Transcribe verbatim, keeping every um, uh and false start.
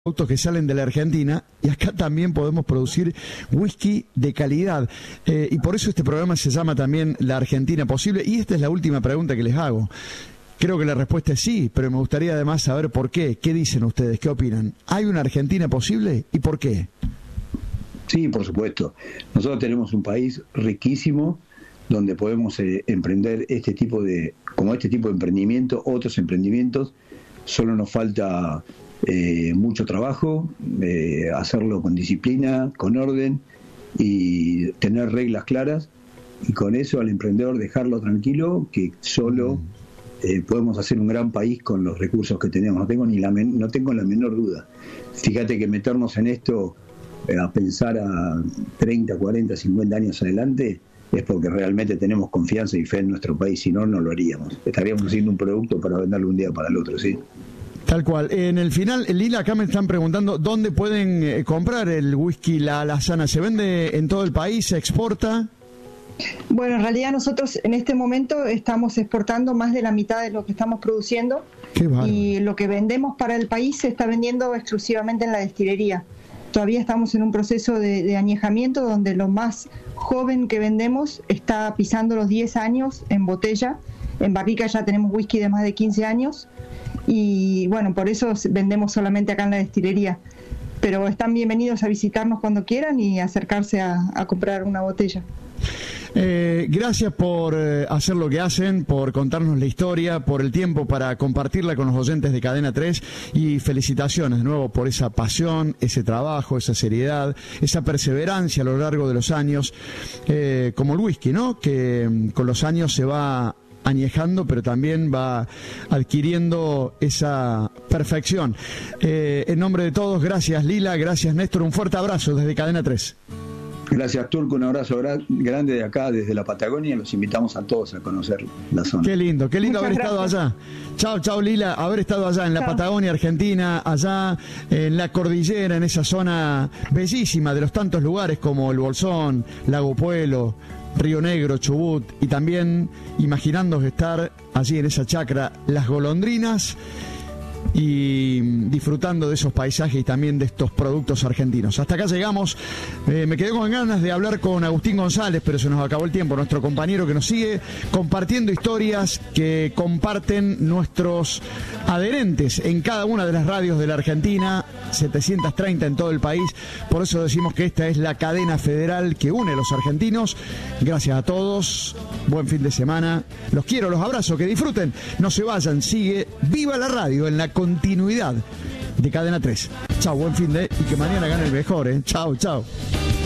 productos que salen de la Argentina, y acá también podemos producir whisky de calidad, eh, y por eso este programa se llama también La Argentina Posible. Y esta es la última pregunta que les hago. Creo que la respuesta es sí, pero me gustaría además saber por qué. ¿Qué dicen ustedes? ¿Qué opinan? ¿Hay una Argentina posible y por qué? Sí, por supuesto. Nosotros tenemos un país riquísimo donde podemos eh, emprender este tipo de, como este tipo de emprendimiento, otros emprendimientos. Solo nos falta eh, mucho trabajo, eh, hacerlo con disciplina, con orden y tener reglas claras, y con eso al emprendedor dejarlo tranquilo, que solo eh, podemos hacer un gran país con los recursos que tenemos. No tengo ni la men- no tengo la menor duda. Fíjate que meternos en esto eh, a pensar a treinta, cuarenta, cincuenta años adelante es porque realmente tenemos confianza y fe en nuestro país. Si no, no lo haríamos. Estaríamos haciendo un producto para venderlo un día para el otro, ¿sí? Tal cual. En el final, Lila, acá me están preguntando dónde pueden eh, comprar el whisky La Alazana. ¿Se vende en todo el país? ¿Se exporta? Bueno, en realidad nosotros en este momento estamos exportando más de la mitad de lo que estamos produciendo. Qué bárbaro. Y lo que vendemos para el país se está vendiendo exclusivamente en la destilería. Todavía estamos en un proceso de, de añejamiento donde lo más joven que vendemos está pisando los diez años en botella. En barrica ya tenemos whisky de más de quince años y bueno, por eso vendemos solamente acá en la destilería. Pero están bienvenidos a visitarnos cuando quieran y acercarse a, a comprar una botella. Eh, gracias por eh, hacer lo que hacen, por contarnos la historia, por el tiempo para compartirla con los oyentes de Cadena tres, y felicitaciones de nuevo por esa pasión, ese trabajo, esa seriedad, esa perseverancia a lo largo de los años, eh, como el whisky, ¿no? Que mm, con los años se va añejando, pero también va adquiriendo esa perfección. Eh, en nombre de todos, gracias Lila, gracias Néstor, un fuerte abrazo desde Cadena tres. Gracias, Turco, un abrazo gra- grande de acá, desde la Patagonia. Los invitamos a todos a conocer la zona. Qué lindo, qué lindo Muchas haber estado gracias. allá. Chao, chao Lila, haber estado allá en la Chao. Patagonia Argentina, allá en la cordillera, en esa zona bellísima de los tantos lugares como el Bolsón, Lago Puelo, Río Negro, Chubut, y también imaginando estar allí en esa chacra Las Golondrinas y disfrutando de esos paisajes y también de estos productos argentinos. Hasta acá llegamos. Eh, me quedé con ganas de hablar con Agustín González, pero se nos acabó el tiempo. Nuestro compañero que nos sigue compartiendo historias que comparten nuestros adherentes en cada una de las radios de la Argentina, setecientos treinta en todo el país. Por eso decimos que esta es la cadena federal que une a los argentinos. Gracias a todos. Buen fin de semana. Los quiero, los abrazo, que disfruten. No se vayan. Sigue Viva la Radio en la continuidad de Cadena tres. Chao, buen fin de, y que mañana gane el mejor, ¿eh? Chao, chao.